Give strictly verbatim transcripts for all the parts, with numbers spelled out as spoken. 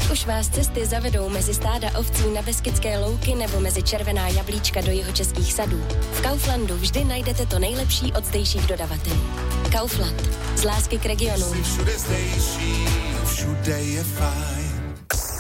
Ať už vás cesty zavedou mezi stáda ovcí na Beskydské louky nebo mezi červená jablíčka do jihočeských sadů, v Kauflandu vždy najdete to nejlepší od zdejších dodavatelů. Kaufland. Z lásky k regionům. Všude zdejší, všude je fajn.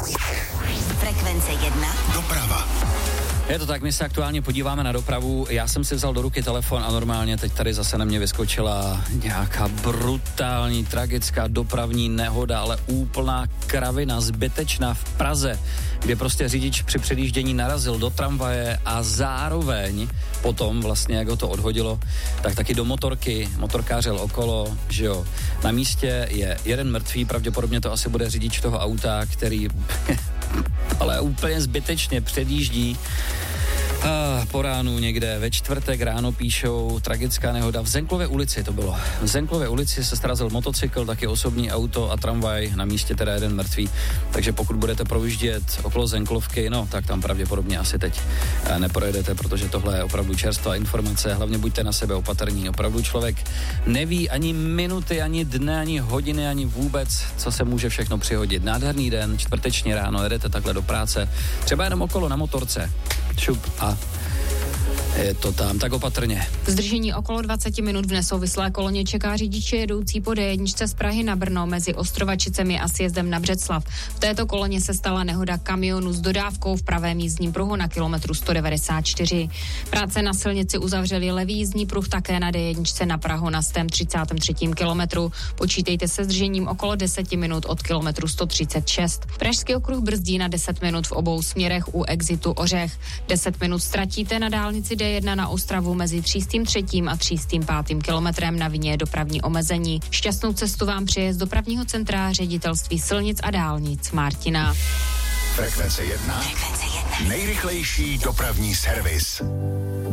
Frekvence jedna. Doprava. Je to tak, my se aktuálně podíváme na dopravu. Já jsem si vzal do ruky telefon a normálně teď tady zase na mě vyskočila nějaká brutální, tragická dopravní nehoda, ale úplná kravina, zbytečná v Praze, kde prostě řidič při předjíždění narazil do tramvaje a zároveň potom vlastně, jak ho to odhodilo, tak taky do motorky, motorkářel okolo, že jo. Na místě je jeden mrtvý, pravděpodobně to asi bude řidič toho auta, který ale úplně zbytečně předjíždí. Ah, po ránu někde ve čtvrtek ráno píšou tragická nehoda v Zenklově ulici to bylo. V Zenklově ulici se srazil motocykl, taky osobní auto a tramvaj, na místě teda jeden mrtvý. Takže pokud budete projíždět okolo Zenklovky, no tak tam pravděpodobně asi teď neprojedete, protože tohle je opravdu čerstvá informace. Hlavně buďte na sebe opatrní. Opravdu člověk neví ani minuty, ani dny, ani hodiny, ani vůbec, co se může všechno přihodit. Nádherný den, čtvrteční ráno, jedete takhle do práce, třeba jenom okolo na motorce. Šup a je to tam, tak opatrně. Zdržení okolo dvacet minut v nesouvislé koloně čeká řidiče jedoucí po dé jedna z Prahy na Brno mezi Ostrovačicemi a sjezdem na Břeclav. V této koloně se stala nehoda kamionu s dodávkou v pravém jízdním pruhu na kilometru sto devadesát čtyři. Práce na silnici uzavřeli levý jízdní pruh také na dé jedna na Prahu na sto třicátém třetím kilometru. Počítejte se zdržením okolo deset minut od kilometru sto třicet šest. Pražský okruh brzdí na deset minut v obou směrech u exitu Ořech. deset minut ztratíte na dálnici dé jedna na Ostravu mezi třístým třetím a třístým pátým kilometrem na vině dopravní omezení. Šťastnou cestu vám přeje z dopravního centra Ředitelství silnic a dálnic Martina. Frekvence jedna. Frekvence jedna. Nejrychlejší dopravní servis.